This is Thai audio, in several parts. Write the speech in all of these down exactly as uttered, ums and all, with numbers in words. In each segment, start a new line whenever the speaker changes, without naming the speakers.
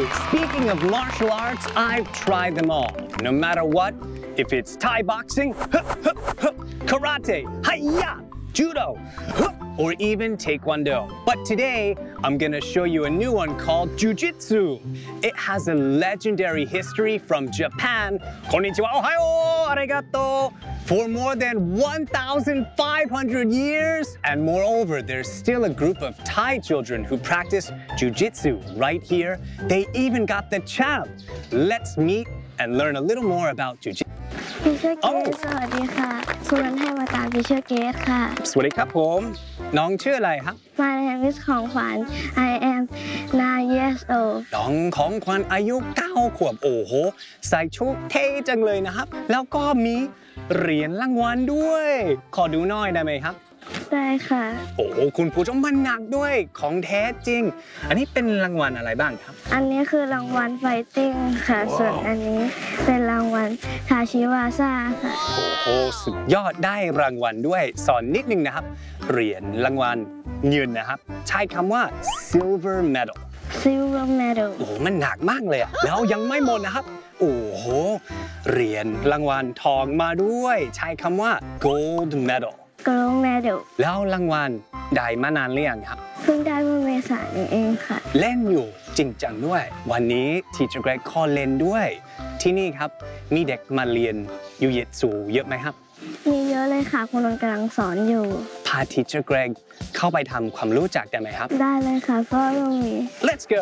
Speaking of martial arts, I've tried them all. No matter what, if it's Thai boxing, karate, hi-ya, judo, or even taekwondo. But today, I'm gonna show you a new one called Jiu-Jitsu. It has a legendary history from Japan. Konnichiwa, ohayo, arigato. For more than one thousand five hundred years. And moreover, there's still a group of Thai children who practice Jiu-Jitsu right here. They even got the champ. Let's meet and learn a little more about Jiu-Jitsu.
พิเชอร์เกตสวัสดีค่ะสุรันให้มาตามพิเชอร์เกตค่ะ
สวัสดีครับผมน้องชื่ออะไรครับ
My name is ของขวัญ I am nine years old
น้องของขวัญอายุเก้าขวบโอ้โหใส่ชุดเท่จังเลยนะครับแล้วก็มีเหรียญรางวัลด้วยขอดูหน่อยได้ไหมครับ
ได้ค่ะ
โอ้โหคุณผู้ชมมันหนักด้วยของแท้จริงอันนี้เป็นรางวัลอะไรบ้างครับ
อันนี้คือรางวัลไฟติ้งค่ะส่วนอันนี้เป็นรางวัลทาชิวาซ่าค่ะ
โอ้โหสุดยอดได้รางวัลด้วยสอนนิดนึงนะครับเหรียญรางวัลเงินนะครับใช้คำว่า silver medal
silver medal
โอ้โหมันหนักมากเลยอะแล้วยังไม่หมดนะครับโอ้โหเหรียญรางวัลทองมาด้วยใช้คำว่า gold medal
gold medal
แล้วรางวัลได้มานานหรือยังครับ
เพิ่งได้เมื่อเมษายนเองค่ะ
เล่นอยู่จริงจังด้วยวันนี้ทีเจอร์เกรกขอเล่นด้วยที่นี่ครับมีเด็กมาเรียนยูยิตสูเยอะไหมครับ
มีเยอะเลยค่ะคุณนนท์กำลังสอนอยู่
พาทีเจอร์เกรกเข้าไปทำความรู้จักได้ไหมครับ
ได้เลยค่ะเพราะเรามี
Let's go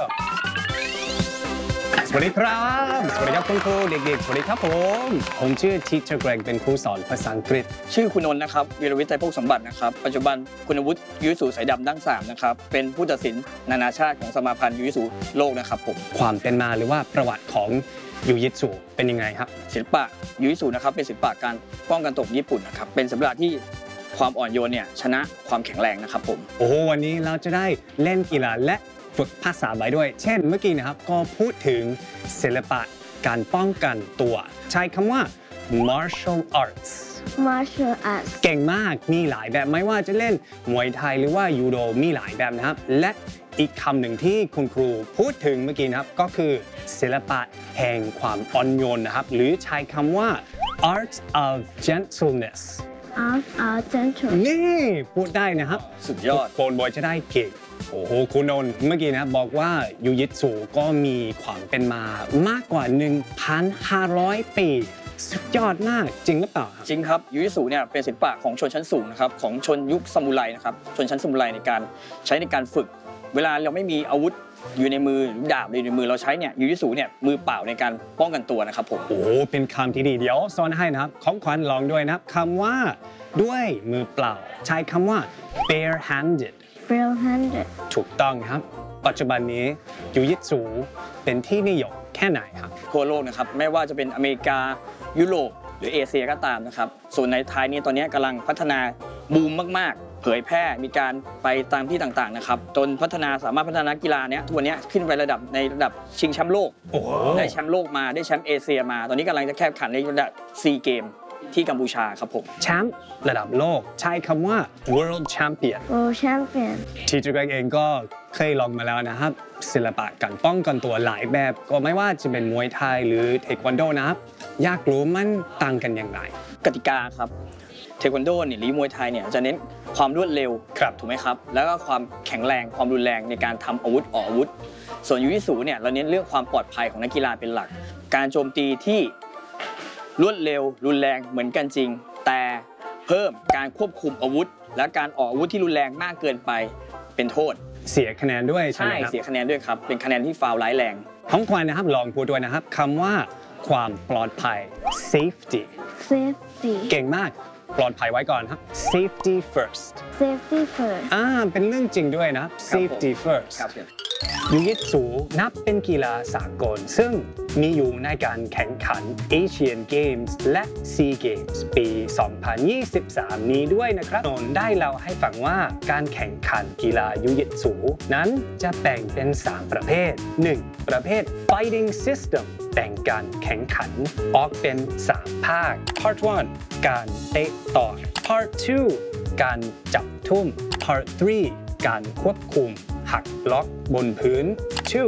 สวัสดีครับสวัสดีครับคุณครูเด็กๆสวัสดีครับผมผมชื่อทีเจอร์เกรกเป็นครูสอนภาษาอังกฤษ
ชื่อคุณนนท์นะครับวีรวิทย์ไตรภพสมบัตินะครับปัจจุบันคุณวุฒิยูยิสูสายดำดั้งสามนะครับเป็นผู้ตัดสินนานาชาติของสมาพันธ์ยูยิสูโลกนะครับผม
ความเป็นมาหรือว่าประวัติของยูยิสูเป็นยังไงครับ
ศิลปะยูยิสูนะครับเป็นศิลปะการป้องกันตบญี่ปุ่นนะครับเป็นศิลปะที่ความอ่อนโยนเนี่ยชนะความแข็งแรงนะครับผม
โอ้วันนี้เราจะได้เล่นกีฬาและฝึกภาษาไปด้วยเช่นเมื่อกี้นะครับก็พูดถึงศิลปะการป้องกันตัวใช้คำว่า martial arts
martial arts
เก่งมากมีหลายแบบไม่ว่าจะเล่นมวยไทยหรือว่ายูโดมีหลายแบบนะครับและอีกคำหนึ่งที่คุณครูพูดถึงเมื่อกี้นะครับก็คือศิลปะแห่งความอ่อนโยนนะครับหรือใช้คำว่า art of gentleness
art of gentleness
นี่พูดได้นะครับ
สุดยอด
โฟนบอยจะได้เก่งโอ้โหคุณนนท์เมื่อกี้นะบอกว่ายูยิตสูก็มีความเป็นมามากกว่า หนึ่งพันห้าร้อย ปีสุดยอดมากจริงหรือเปล่า
จริงครับยูยิสูเนี่ยเป็นศิลปะของชนชั้นสูงนะครับของชนยุคซามูไรนะครับชนชั้นซามูไรในการใช้ในการฝึกเวลาเราไม่มีอาวุธอยู่ในมือหรือดาบอยู่ในมือเราใช้เนี่ยยูยิสูเนี่ยมือเปล่าในการป้องกันตัวนะครับผม
โอ้เป็นคำที่ดีเดี๋ยวสอนให้นะครับของขวัญลองด้วยนะครับคำว่าด้วยมือเปล่าใช้คำว่า bare handed
bare handed
ถูกต้องครับปัจจุบันนี้ยูยิตสูเป็นที่นิยมแค่ไหนครับ
ทั่วโลกนะครับไม่ว่าจะเป็นอเมริกายุโรปหรือเอเชียก็ตามนะครับส่วนในไทยนี่ตอนนี้กำลังพัฒนาบูมมากๆเผยแพร่มีการไปตามที่ต่างๆนะครับจนพัฒนาสามารถพัฒนากีฬาเนี้ยทุกวันนี้ขึ้นไประดับในระดับชิงแชมป์โลกได้แชมป์โลกมาได้แชมป์เอเชียมาตอนนี้กำลังจะแข่งขันในระดับซีเกมที่กัมพูชาครับผม
แชมป์ระดับโลกใช้คำว่า world champion
world champion
ทีเจอร์เกรกเองก็เคยลองมาแล้วนะครับศิลปะการป้องกันตัวหลายแบบก็ไม่ว่าจะเป็นมวยไทยหรือเทควันโดนะครับอยากรู้มันต่างกันอย่างไร
กติกาครับเทควันโดเนี่ยหรือมวยไทยเนี่ยจะเน้นความรวดเร็วถูกไหมครับแล้วก็ความแข็งแรงความรุนแรงในการทำอาวุธออกอาวุธส่วนยูยิสูเนี่ยเราเน้นเรื่องความปลอดภัยของนักกีฬาเป็นหลักการโจมตีที่รวดเร็วรุนแรงเหมือนกันจริงแต่เพิ่มการควบคุมอาวุธและการออกอาวุธที่รุนแรงมากเกินไปเป็นโทษ
เสียคะแนนด้วยใช่ไหม
ครับใช่เสียคะแนนด้วยครับเป็นคะแนนที่ฟาวล์ร้ายแรง
ของขวัญนะครับลองพูดด้วยนะครับคำว่าความปลอดภัย safety
safety
เก่งมากปลอดภัยไว้ก่อนครับ safety first
safety first
อ่าเป็นเรื่องจริงด้วยนะ safety first
ครับ
ยูยิตสูนับเป็นกีฬาสากลซึ่งมีอยู่ในการแข่งขัน Asian Games และ SEA Games ปี สองพันยี่สิบสาม นี้ด้วยนะครับนนได้เล่าให้ฟังว่าการแข่งขันกีฬายูยิตสูนั้นจะแบ่งเป็น สาม ประเภท หนึ่ง ประเภท Fighting System แบ่งการแข่งขันออกเป็น สาม ภาค Part หนึ่ง การเตะต่อย Part สอง การจับทุ่ม Part สาม การควบคุมหักล็อกบนพื้น สอง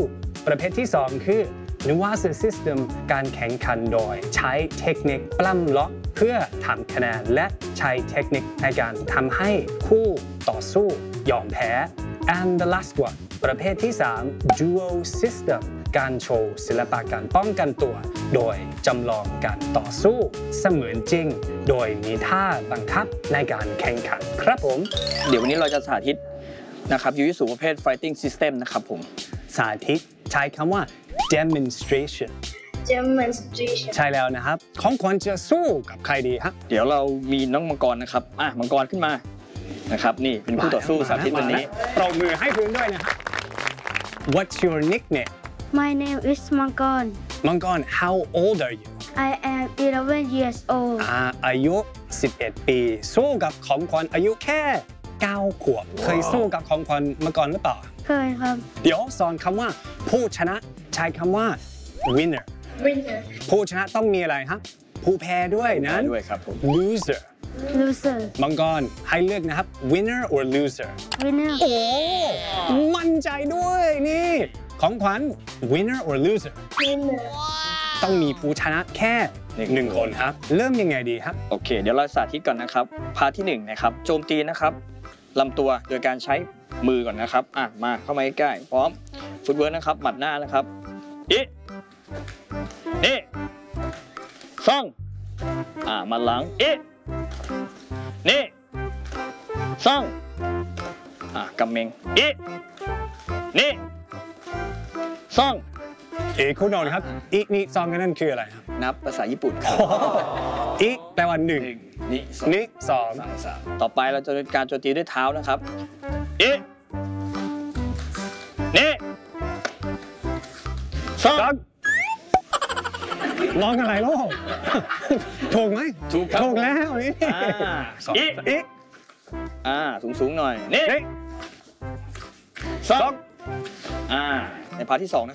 ประเภทที่สองคือ Nuance System การแข่งขันโดยใช้เทคนิคปล้ำล็อกเพื่อทำคะแนนและใช้เทคนิคในการทำให้คู่ต่อสู้ยอมแพ้ and the last one ประเภทที่สาม Duo System การโชว์ศิลปะการป้องกันตัว โดยจำลองการต่อสู้เสมือนจริง โดยมีท่าบังคับในการแข่งขันครับผม
เดี๋ยววันนี้เราจะสาธิตนะครับยูยิสุประเภท fighting system นะครับผม
สาธิตใช้คำว่า demonstration
demonstration
ใช่แล้วนะครับ ของขวัญจะสู้กับใครดีครับ
เดี๋ยวเรามีน้องมังกรนะครับอ่ะมังกรขึ้นมานะครับนี่เป็นคู่ต่อสู้สาธิตวันนี้
ปรบมือให้พื้นด้วยนะครับ What's your nickname
My name is Mangon
มังกร How old are you
I am eleven years old
อ่าอายุ สิบเอ็ด ปี สู้กับของขวัญอายุแค่ เก้า ขวบ เคยสู้กับของขวัญมาก่อนหรือเปล่า
เคยครับ
เดี๋ยวสอนคำว่า ผู้ชนะใช้คำว่า winner
winner
ผู้ชนะต้องมีอะไรครับ ผู้แพ้ด้วยนั้น
ด้วยครับผม
loser
loser
มังกรให้เลือกนะครับ winner or loser
winner
โอ้ มั่นใจด้วยนี่ ของขวัญ winner or loser
winner
ต้องมีผู้ชนะแค่หนึ่งคนครับ เริ่มยังไงดีครับ
โอเค เดี๋ยวเราสาธิตก่อนนะครับพาร์ทที่หนึ่งนะครับโจมตีนะครับลำตัวโดยการใช้มือก่อนนะครับอ่ะมาเข้ามาใกล้ๆพร้อมฟุตเวิร์กนะครับหมัดหน้านะครับอีนี่ซ่องอ่ามาหลังอีนี่ซ่องอ่ากำเมงอีนี่ซ่อง
เอกคุณนนท์ครับ อีนี่ซองกันนั่นคืออะไรครับ
นับภาษาญี่ปุ่นครับ
อีแปลว่าหนึ่ง
หนึ่งนี่สอง
นี่สอง
สามสามต่อไปเราจะเป็นการโจมตีด้วยเท้านะครับอีนี่ซ่อง
สองร้องอะไรลูก ถูกไหม
ถูกครับ
ถูกแล้วนี่
อ่า
สอง
อี
อี
อ่าสูงสูงๆหน่อยนี่
นี่
สองอ่าในพาร์ทที่สองนะ